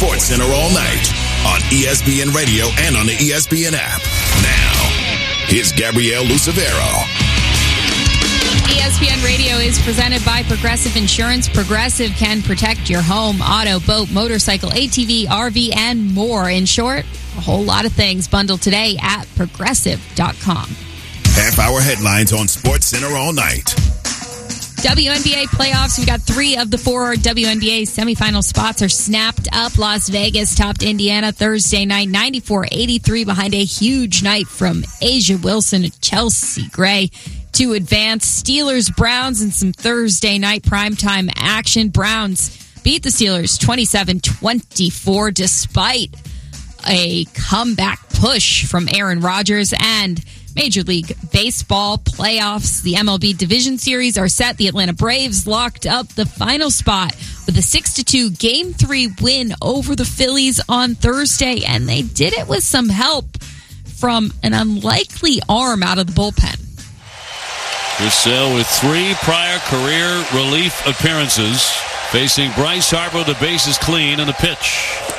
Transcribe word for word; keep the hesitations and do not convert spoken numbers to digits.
Sports Center all night on E S P N Radio and on the E S P N app. Now, here's Gabrielle Lucevero. E S P N Radio is presented by Progressive Insurance. Progressive can protect your home, auto, boat, motorcycle, A T V, R V, and more. In short, a whole lot of things bundled today at progressive dot com. Half-hour headlines on Sports Center all night. W N B A playoffs. We've got three of the four W N B A semifinal spots are snapped up. Las Vegas topped Indiana Thursday night ninety-four eighty-three behind a huge night from Asia Wilson and Chelsea Gray to advance. Steelers, Browns, and some Thursday night primetime action. Browns beat the Steelers twenty-seven twenty-four despite a comeback push from Aaron Rodgers. And Major League Baseball playoffs. The M L B Division Series are set. The Atlanta Braves locked up the final spot with a six to two Game three win over the Phillies on Thursday. And they did it with some help from an unlikely arm out of the bullpen. Chris Sale with three prior career relief appearances, facing Bryce Harper. The bases clean and the pitch.